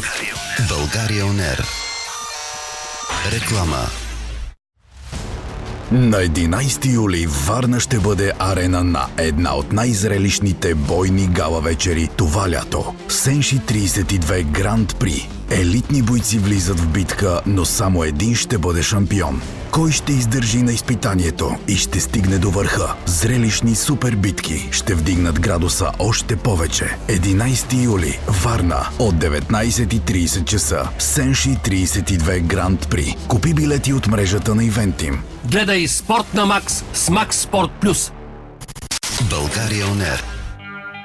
България ОНЕР. Реклама. На 11 юли Варна ще бъде арена на една от най-зрелищните бойни гала вечери това лято. Сенши 32 Гранд При. Елитни бойци влизат в битка, но само един ще бъде шампион. Кой ще издържи на изпитанието и ще стигне до върха? Зрелищни супер битки ще вдигнат градуса още повече. 11 юли, Варна, от 19:30 часа. Сенши 32 Гранд При. Купи билети от мрежата на Ивентим. Гледай Спорт на Макс с Макс Спорт Плюс. България ОНЕР.